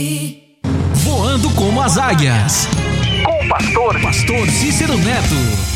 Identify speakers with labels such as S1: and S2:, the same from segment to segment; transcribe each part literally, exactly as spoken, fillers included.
S1: Voando como as águias. Com o pastor, pastor Cícero Neto.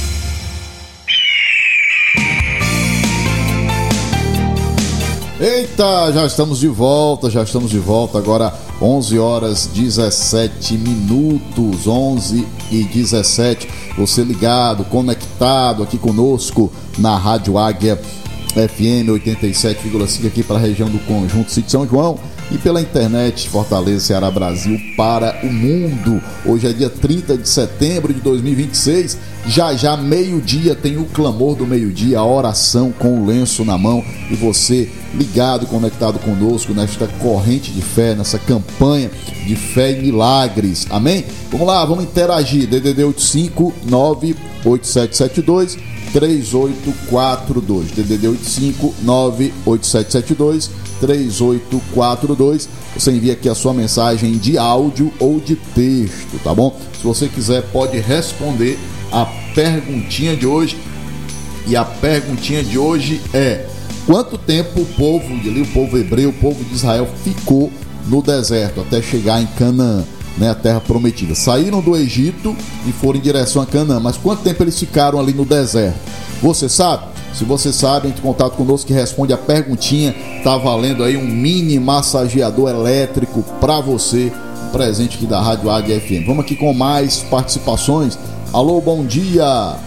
S2: Eita, já estamos de volta, já estamos de volta. Agora onze horas dezessete minutos, onze e dezessete. Você ligado, conectado aqui conosco na Rádio Águia F M oitenta e sete vírgula cinco aqui para a região do Conjunto Sítio São João e pela internet Fortaleza, Ceará, Brasil para o mundo. Hoje é dia trinta de setembro de dois mil e vinte e seis. Já já meio-dia tem o clamor do meio-dia, a oração com o lenço na mão e você ligado, conectado conosco nesta corrente de fé, nessa campanha de fé e milagres. Amém? Vamos lá, vamos interagir. D D D oito cinco nove oito sete sete dois três oito quatro dois. D D D oito cinco nove oito sete sete dois três oito quatro dois. Você envia aqui a sua mensagem de áudio ou de texto, tá bom? Se você quiser, pode responder a perguntinha de hoje. E a perguntinha de hoje é: quanto tempo o povo, ali, o povo hebreu, o povo de Israel ficou no deserto até chegar em Canaã, né, a terra prometida? Saíram do Egito e foram em direção a Canaã, mas quanto tempo eles ficaram ali no deserto? Você sabe? Se você sabe, entre em contato conosco que responde a perguntinha. Tá valendo aí um mini massageador elétrico para você, um presente aqui da Rádio Águia F M. Vamos aqui com mais participações. Alô, bom dia.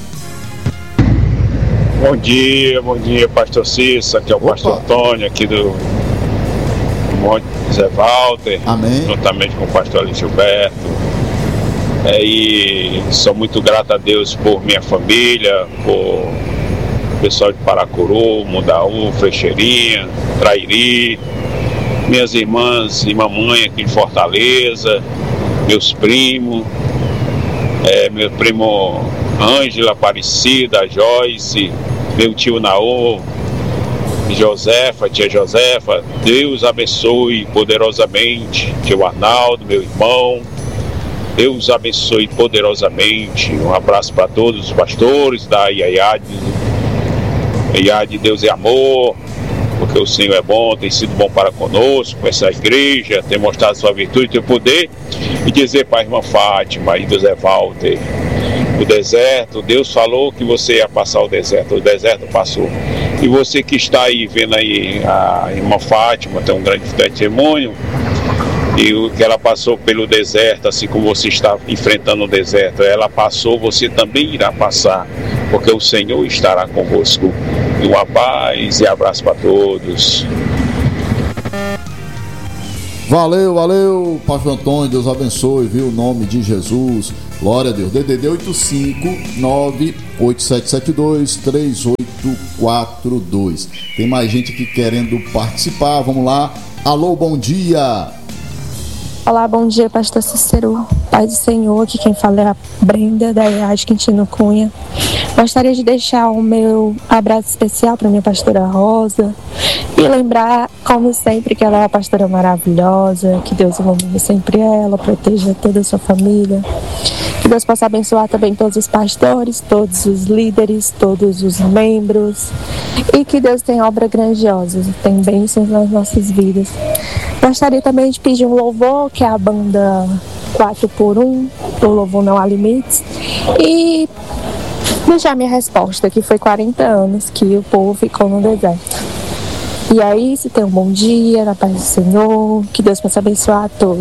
S3: Bom dia, bom dia, pastor Cícero. Aqui é o Opa. pastor Antônio, aqui do Monte Zé Walter.
S2: Amém.
S3: Juntamente com o pastor Ali Gilberto. É, e sou muito grato a Deus por minha família, por pessoal de Paracuru, Mundaú, Frecheirinha, Trairi, minhas irmãs e mamãe aqui em Fortaleza, meus primos, é, meu primo Ângela, Aparecida, Joyce, meu tio Naô, Josefa, tia Josefa. Deus abençoe poderosamente tio Arnaldo, meu irmão. Deus abençoe poderosamente. Um abraço para todos os pastores da Iaiade. Iaiade, Deus é amor, porque o Senhor é bom, tem sido bom para conosco, com essa igreja, tem mostrado sua virtude e seu poder. E dizer para a irmã Fátima e do Zé Walter: o deserto, Deus falou que você ia passar o deserto, o deserto passou. E você que está aí vendo aí a irmã Fátima, tem um grande testemunho, e o que ela passou pelo deserto, assim como você está enfrentando o deserto, ela passou, você também irá passar, porque o Senhor estará convosco. E uma paz e abraço para todos.
S2: Valeu, valeu, pastor Antônio, Deus abençoe, viu, o nome de Jesus, glória a Deus. D D D oito cinco nove oito sete sete dois três oito quatro dois. Tem mais gente aqui querendo participar, vamos lá. Alô, bom dia.
S4: Olá, bom dia, pastor Cícero, paz do Senhor. Aqui quem fala é a Brenda da Iaiade Quintino Cunha. Gostaria de deixar o meu abraço especial para minha pastora Rosa e lembrar, como sempre, que ela é uma pastora maravilhosa, que Deus ilumine sempre ela, proteja toda a sua família, que Deus possa abençoar também todos os pastores, todos os líderes, todos os membros, e que Deus tenha obra grandiosa, tem bênçãos nas nossas vidas. Gostaria também de pedir um louvor, que é a banda quatro por um, o louvor Não Há Limites, e deixar minha resposta, que foi quarenta anos que o povo ficou no deserto. E é isso, tenha um bom dia, na paz do Senhor, que Deus possa abençoar a todos.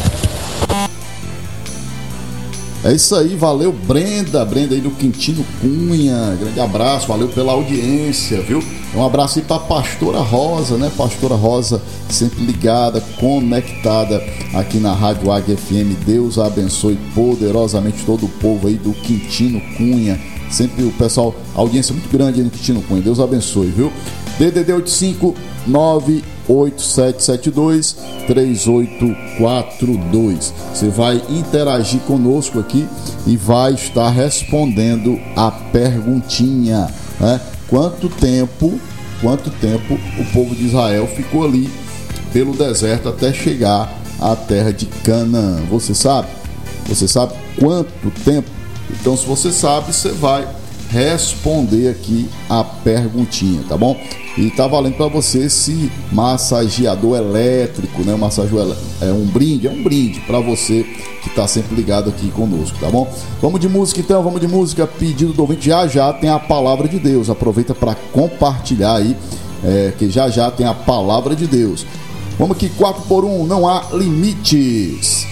S2: É isso aí, valeu Brenda, Brenda aí do Quintino Cunha, grande abraço, valeu pela audiência, viu? Um abraço aí pra pastora Rosa, né? Pastora Rosa sempre ligada, conectada aqui na Rádio Águia F M. Deus abençoe poderosamente todo o povo aí do Quintino Cunha, sempre o pessoal, audiência muito grande aí no Quintino Cunha, Deus abençoe, viu? D D D oito cinco nove oito sete sete dois três oito quatro dois. Você vai interagir conosco aqui e vai estar respondendo a perguntinha, né? Quanto tempo, quanto tempo o povo de Israel ficou ali pelo deserto até chegar à terra de Canaã? Você sabe? Você sabe quanto tempo? Então, se você sabe, você vai responder aqui a perguntinha, tá bom? E tá valendo para você esse massageador elétrico, né? Um massageador é um brinde, é um brinde para você que tá sempre ligado aqui conosco, tá bom? Vamos de música então, vamos de música. Pedido do ouvinte, já já tem a palavra de Deus. Aproveita para compartilhar aí, é, que já já tem a palavra de Deus. Vamos aqui, quatro por um, não há limites.